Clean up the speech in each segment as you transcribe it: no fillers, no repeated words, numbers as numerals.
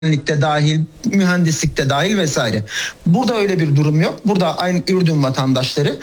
de dahil, mühendislikte dahil vesaire. Burada öyle bir durum yok. Burada aynı Ürdün vatandaşları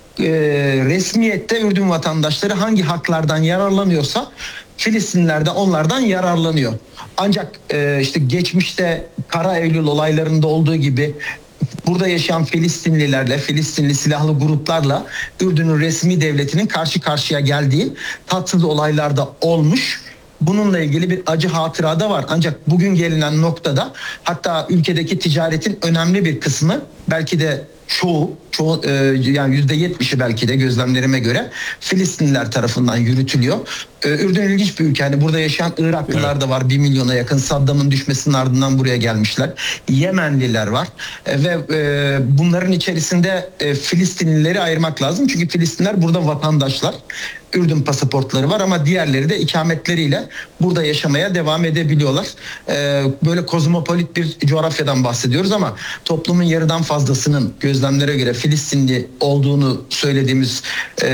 resmiyette Ürdün vatandaşları hangi haklardan yararlanıyorsa Filistinliler de onlardan yararlanıyor. Ancak işte geçmişte Kara Eylül olaylarında olduğu gibi burada yaşayan Filistinlilerle, Filistinli silahlı gruplarla Ürdün'ün resmi devletinin karşı karşıya geldiği tatsız olaylar da olmuş. Bununla ilgili bir acı hatıra da var. Ancak bugün gelinen noktada hatta ülkedeki ticaretin önemli bir kısmı, belki de çoğu yani %70'i belki de gözlemlerime göre Filistinliler tarafından yürütülüyor. Ürdün ilginç bir ülke. Yani burada yaşayan Iraklılar da var. 1 milyona yakın. Saddam'ın düşmesinin ardından buraya gelmişler. Yemenliler var. Ve bunların içerisinde Filistinlileri ayırmak lazım. Çünkü Filistinler burada vatandaşlar. Ürdün pasaportları var ama diğerleri de ikametleriyle burada yaşamaya devam edebiliyorlar. Böyle kozmopolit bir coğrafyadan bahsediyoruz ama toplumun yarıdan fazlasının gözlemlere göre Filistinli olduğunu söylediğimiz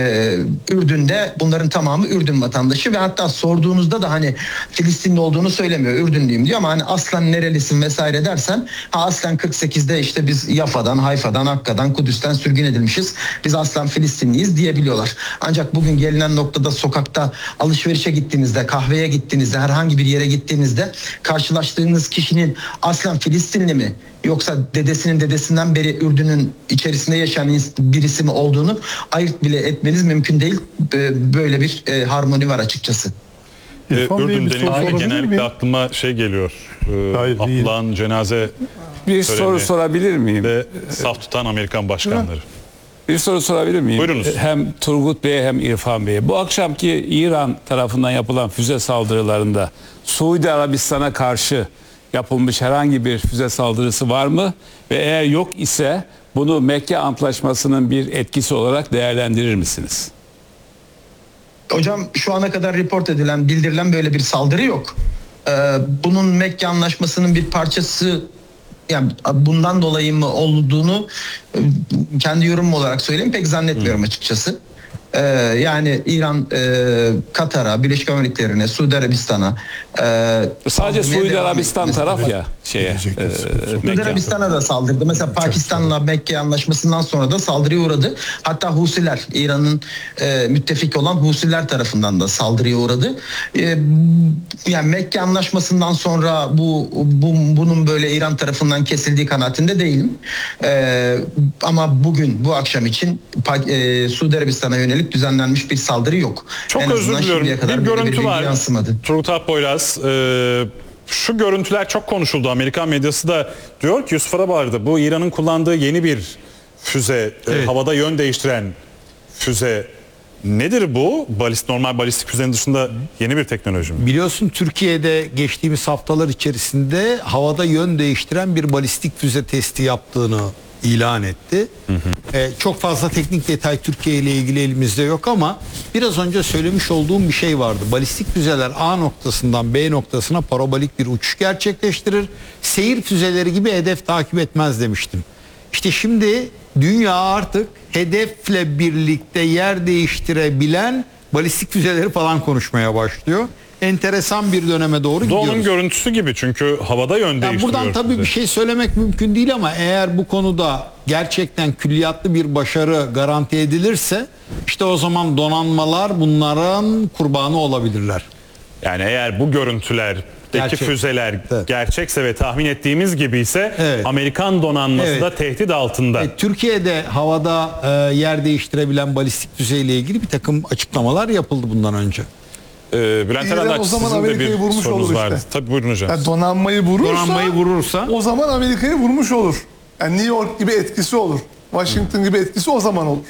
Ürdün'de bunların tamamı Ürdün vatandaşı ve hatta sorduğunuzda da hani Filistinli olduğunu söylemiyor. Ürdünlüyüm diyor ama hani aslen nerelisin vesaire dersen aslen 48'de işte biz Yafa'dan, Hayfa'dan, Akka'dan, Kudüs'ten sürgün edilmişiz. Biz aslen Filistinliyiz diyebiliyorlar. Ancak bugün gelinen noktada sokakta alışverişe gittiğinizde, kahveye gittiğinizde, herhangi bir yere gittiğinizde karşılaştığınız kişinin aslen Filistinli mi yoksa dedesinin dedesinden beri Ürdün'ün içerisinde yaşayan birisi mi olduğunu ayırt bile etmeniz mümkün değil. Böyle bir harmoni var açıkçası. Ürdün denince genellikle aklıma şey geliyor. Abdullah cenaze bir soru sorabilir miyim? Ve saf tutan Amerikan başkanları. Bir soru sorabilir miyim? Buyurunuz. Hem Turgut Bey'e hem İrfan Bey'e. Bu akşamki İran tarafından yapılan füze saldırılarında Suudi Arabistan'a karşı yapılmış herhangi bir füze saldırısı var mı? Ve eğer yok ise bunu Mekke Antlaşması'nın bir etkisi olarak değerlendirir misiniz? Hocam şu ana kadar report edilen, bildirilen böyle bir saldırı yok. Bunun Mekke Anlaşması'nın bir parçası, yani bundan dolayı mı olduğunu kendi yorumum olarak söyleyeyim, pek zannetmiyorum açıkçası. Yani İran Katar'a, Birleşik Arap Emirlikleri'ne, Suudi Arabistan'a sadece Suudi Arabistan taraf ya Suudi Arabistan'a da saldırdı. Mesela Pakistan'la Mekke Anlaşması'ndan sonra da saldırıya uğradı. Hatta Husiler, İran'ın müttefik olan Husiler tarafından da saldırıya uğradı. Yani Mekke Anlaşması'ndan sonra bunun böyle İran tarafından kesildiği kanaatinde değilim. Ama bugün bu akşam için Suudi Arabistan'a yönelik düzenlenmiş bir saldırı yok. Çok özür diliyorum. Bir görüntü var. Turgut Akpoyraz, şu görüntüler çok konuşuldu. Amerikan medyası da diyor ki Yusuf Arabar'da bu İran'ın kullandığı yeni bir füze, havada yön değiştiren füze. Nedir bu? Normal balistik füzenin dışında yeni bir teknoloji mi? Biliyorsun Türkiye'de geçtiğimiz haftalar içerisinde havada yön değiştiren bir balistik füze testi yaptığını ilan etti. Çok fazla teknik detay Türkiye ile ilgili elimizde yok ama biraz önce söylemiş olduğum bir şey vardı. Balistik füzeler A noktasından B noktasına parabolik bir uçuş gerçekleştirir. Seyir füzeleri gibi hedef takip etmez demiştim. İşte şimdi dünya artık hedefle birlikte yer değiştirebilen balistik füzeleri falan konuşmaya başlıyor. Enteresan bir döneme doğru gidiyoruz. Doğunun görüntüsü gibi çünkü havada yön değiştiriyor. Buradan tabii füze. bir şey söylemek mümkün değil ama eğer bu konuda gerçekten külliyatlı bir başarı garanti edilirse işte o zaman donanmalar bunların kurbanı olabilirler. Yani eğer bu görüntülerdeki füzeler gerçekse ve tahmin ettiğimiz gibi ise Amerikan donanması da tehdit altında. Türkiye'de havada yer değiştirebilen balistik füzeyle ilgili bir takım açıklamalar yapıldı bundan önce. Bülent Aradaç, o zaman sizin de Amerika'yı bir vurmuş sorunuz olur vardı. işte. Tabii buyurun hocam. Yani donanmayı vurursa o zaman Amerika'yı vurmuş olur. Yani New York gibi etkisi olur. Washington gibi etkisi o zaman olur.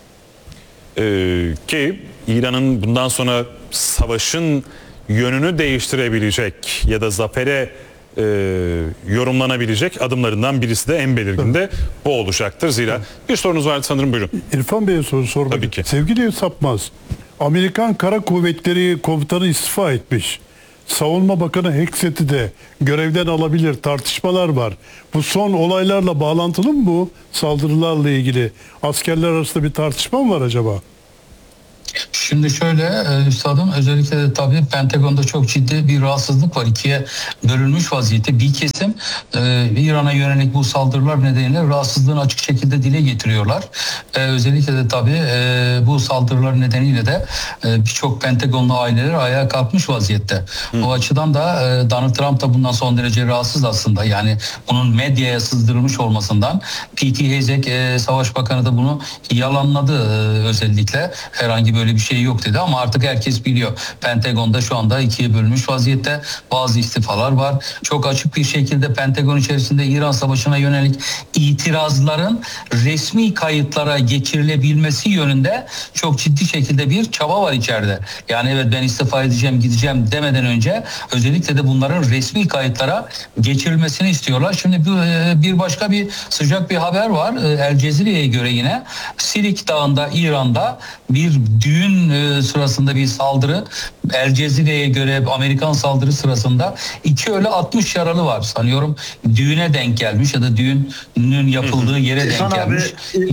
Ki İran'ın bundan sonra savaşın yönünü değiştirebilecek ya da zafere yorumlanabilecek adımlarından birisi de en belirgin de bu olacaktır. Zira bir sorunuz vardı sanırım, buyurun. İrfan Bey'e soru sormak. Tabii ki. Sevgili Sapmaz, Amerikan Kara Kuvvetleri Komutanı istifa etmiş. Savunma Bakanı Hexet'i de görevden alabilir, tartışmalar var. Bu son olaylarla bağlantılı mı bu saldırılarla ilgili? Askerler arasında bir tartışma mı var acaba? Şimdi şöyle üstadım, özellikle de tabii Pentagon'da çok ciddi bir rahatsızlık var. İkiye bölünmüş vaziyette. Bir kesim İran'a yönelik bu saldırılar nedeniyle rahatsızlığını açık şekilde dile getiriyorlar. Özellikle de tabii bu saldırılar nedeniyle de birçok Pentagonlu aileler ayağa kalkmış vaziyette. O açıdan da Donald Trump da bundan son derece rahatsız aslında. Yani bunun medyaya sızdırılmış olmasından. Pete Hegseth Savaş Bakanı da bunu yalanladı özellikle. Herhangi böyle bir şey yok dedi ama artık herkes biliyor. Pentagon'da şu anda ikiye bölünmüş vaziyette. Bazı istifalar var. Çok açık bir şekilde Pentagon içerisinde İran Savaşı'na yönelik itirazların resmi kayıtlara geçirilebilmesi yönünde çok ciddi şekilde bir çaba var içeride. Yani evet, ben istifa edeceğim, gideceğim demeden önce özellikle de bunların resmi kayıtlara geçirilmesini istiyorlar. Şimdi bir başka bir sıcak bir haber var. El Cezire'ye göre yine Sirik Dağı'nda, İran'da bir düğün sırasında bir saldırı. El Cezire'ye göre Amerikan saldırı sırasında 2 ölü 60 yaralı var. Sanıyorum düğüne denk gelmiş ya da düğünün yapıldığı yere İrfan denk gelmiş.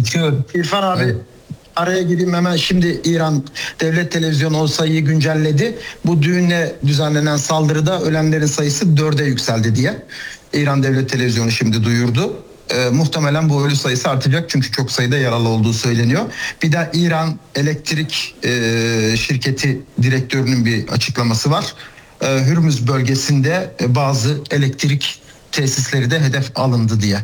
İrfan abi, araya gireyim hemen. Şimdi İran Devlet Televizyonu o sayıyı güncelledi. Bu düğünle düzenlenen saldırıda ölenlerin sayısı 4'e yükseldi diye. İran Devlet Televizyonu şimdi duyurdu. Muhtemelen bu ölü sayısı artacak çünkü çok sayıda yaralı olduğu söyleniyor. Bir de İran Elektrik Şirketi direktörünün bir açıklaması var. Hürmüz bölgesinde bazı elektrik tesisleri de hedef alındı diye.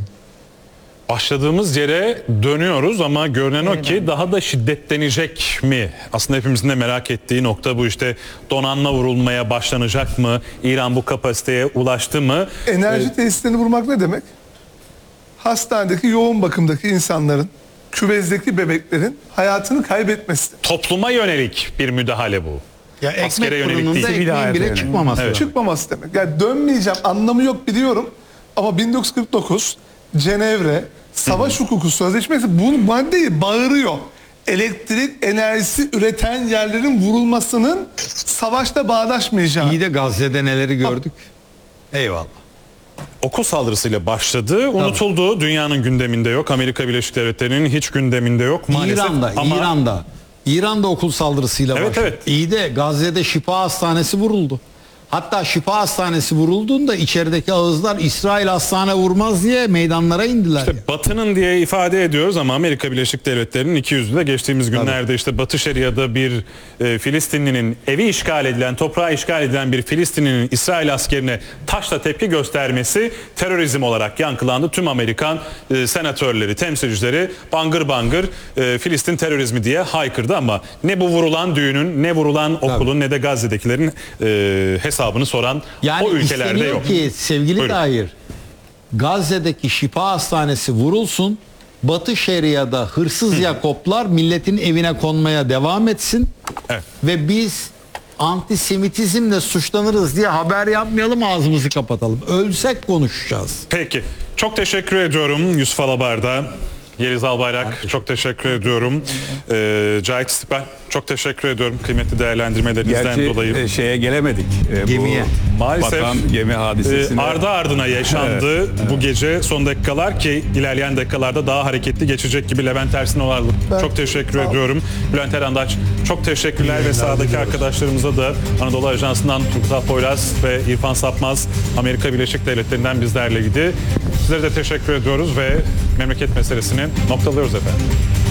Başladığımız yere dönüyoruz ama görünen o ki daha da şiddetlenecek mi? Aslında hepimizin de merak ettiği nokta bu, işte donanma vurulmaya başlanacak mı? İran bu kapasiteye ulaştı mı? Enerji tesislerini vurmak ne demek? Hastanedeki yoğun bakımdaki insanların, küvezdeki bebeklerin hayatını kaybetmesi. Topluma yönelik bir müdahale bu. Ya Askere ekmek yönelik fırınında değil. ekmeğin bile çıkmaması. Evet. Çıkmaması demek. Yani dönmeyeceğim anlamı yok biliyorum. Ama 1949 Cenevre Savaş Hukuku Sözleşmesi bu maddeyi bağırıyor. Elektrik enerjisi üreten yerlerin vurulmasının savaşta bağdaşmayacağı. İyi de Gazze'de neleri gördük. Eyvallah. Okul saldırısıyla başladı, unutuldu. Dünyanın gündeminde yok. Amerika Birleşik Devletleri'nin hiç gündeminde yok maalesef. İran'da okul saldırısıyla Evet, başladı. evet. İyi de Gazze'de Şifa Hastanesi vuruldu. Hatta Şifa Hastanesi vurulduğunda içerideki ağızlar İsrail hastane vurmaz diye meydanlara indiler. İşte ya. Batı'nın diye ifade ediyoruz ama Amerika Birleşik Devletleri'nin iki yüzlü de geçtiğimiz günlerde işte Batı Şeria'da bir Filistinlinin evi işgal edilen, toprağı işgal edilen bir Filistinlinin İsrail askerine taşla tepki göstermesi terörizm olarak yankılandı. Tüm Amerikan senatörleri, temsilcileri bangır bangır Filistin terörizmi diye haykırdı ama ne bu vurulan düğünün, ne vurulan okulun, ne de Gazze'dekilerin hesabını soran Yani o ülkelerde isteniyor yok. ki sevgili Buyurun. Tahir, Gazze'deki Şifa Hastanesi vurulsun, Batı Şeria'da hırsız Yakoplar milletin evine konmaya devam etsin. Evet. Ve biz antisemitizmle suçlanırız diye haber yapmayalım, ağzımızı kapatalım. Ölsek konuşacağız. Peki. Çok teşekkür ediyorum Yusuf Alabar'da. Yeliz Albayrak çok teşekkür ediyorum. Cahit İstiklal çok teşekkür ediyorum kıymetli değerlendirmelerinizden dolayı. Gerçi şeye gelemedik. Gemiye. Maalesef Batan gemi hadisesine. ardı ardına yaşandı bu gece son dakikalar ki ilerleyen dakikalarda daha hareketli geçecek gibi. Levent Ersinoğlu çok teşekkür ediyorum. Bülent Erandaç çok teşekkürler ve sahadaki arkadaşlarımıza da Anadolu Ajansı'ndan Turgut Poyraz ve İrfan Sapmaz Amerika Birleşik Devletleri'nden bizlerleydi. Sizlere de teşekkür ediyoruz ve memleket meselesini noktalıyoruz efendim.